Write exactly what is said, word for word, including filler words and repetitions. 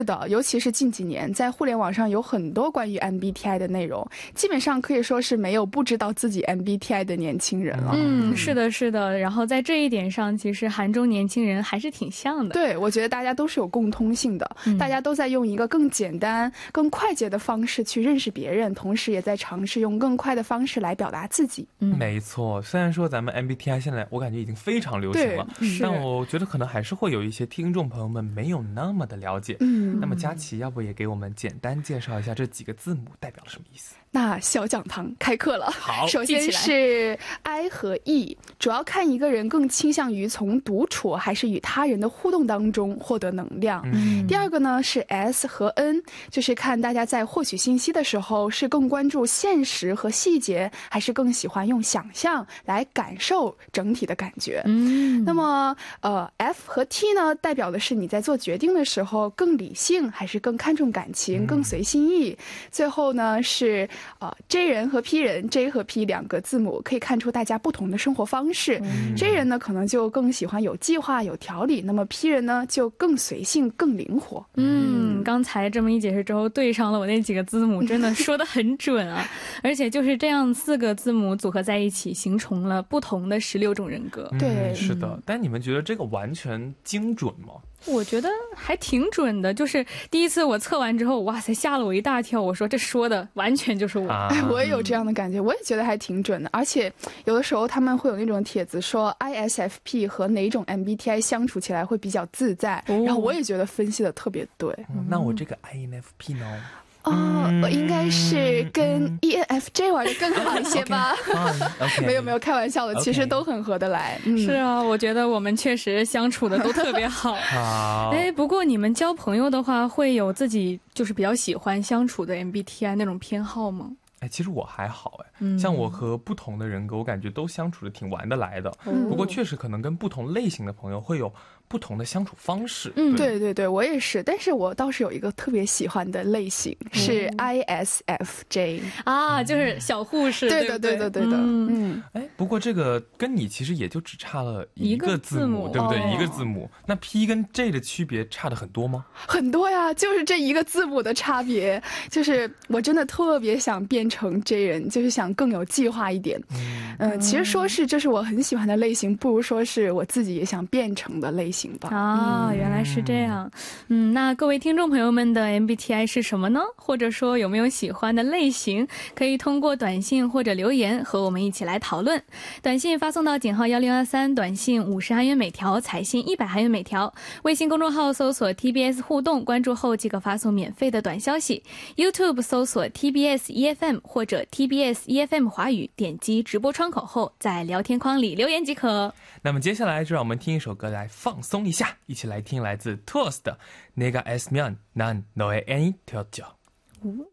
是的，尤其是近几年在互联网上有很多关于 M B T I 的内容，基本上可以说是没有不知道自己 M B T I 的年轻人了。 嗯，是的是的，然后在这一点上其实韩中年轻人还是挺像的。 对，我觉得大家都是有共通性的，大家都在用一个更简单更快捷的方式去认识别人，同时也在尝试用更快的方式来表达自己。 没错，虽然说咱们 M B T I 现在我感觉已经非常流行了，但我觉得可能还是会有一些听众朋友们没有那么的了解。那么佳琪要不也给我们简单介绍一下这几个字母代表了什么意思？ 那小讲堂开课了。 好， 首先是 I 和 E， 主要看一个人更倾向于从独处还是与他人的互动当中获得能量。嗯、第二个呢是 S 和 N， 就是看大家在获取信息的时候是更关注现实和细节，还是更喜欢用想象来感受整体的感觉。嗯、那么呃 F 和 T 呢，代表的是你在做决定的时候更理性，还是更看重感情，更随心意。最后呢是呃 J 人和 P 人 ，J 和 P 两个字母可以看出大家不同的生活方式。嗯、J 人呢可能就更喜欢有计划、有条理，那么 P 人呢就更随性、更灵活。 嗯，刚才这么一解释之后，对上了我那几个字母，真的说得很准啊！而且就是这样四个字母组合在一起，形成了不同的十六种人格。 嗯、 对， 是的。但你们觉得这个完全精准吗？ 我觉得还挺准的，就是第一次我测完之后，哇塞，吓了我一大跳。我说这说的完全就是我。 哎，我也有这样的感觉，我也觉得还挺准的。而且有的时候他们会有那种帖子说 I S F P 和哪种 M B T I 相处起来会比较自在，哦、然后我也觉得分析的特别对。 嗯、那我这个 I N F P 呢？ 哦，我应该是跟 E N F J 玩的更好一些吧。没有没有，开玩笑的，其实都很合得来。 是啊，我觉得我们确实相处的都特别好。 好， 哎，不过你们交朋友的话，会有自己就是比较喜欢相处的 M B T I 那种偏好吗？ 哎，其实我还好哎，嗯、像我和不同的人格，我感觉都相处的挺玩得来的。嗯、不过确实可能跟不同类型的朋友会有不同的相处方式。 嗯，对对对，我也是。但是我倒是有一个特别喜欢的类型，嗯、是 I S F J 啊，就是小护士。 对的对的对的。 嗯，哎，不过这个跟你其实也就只差了一个字母，对不对？哦、一个字母。那 P 跟 J 的区别差的很多吗？ 很多呀，就是这一个字母的差别。就是我真的特别想变成 J 人，就是想更有计划一点。嗯、呃，其实说是这是我很喜欢的类型，不如说是我自己也想变成的类型吧。 啊、哦，原来是这样。嗯，那各位听众朋友们的 M B T I 是什么呢？或者说有没有喜欢的类型？可以通过短信或者留言和我们一起来讨论。短信发送到井号一零二三，短信五十韩元每条，彩信一百韩元每条。微信公众号搜索 T B S 互动，关注后即可发送免费的短消息。YouTube 搜索 T B S E F M 或者 T B S E F M 华语，点击直播窗口后，在聊天框里留言即可。 那么接下来就让我们听一首歌来放松一下，一起来听来自 T W O S 的내가 애쓰면 난 너의 애인이 되었죠。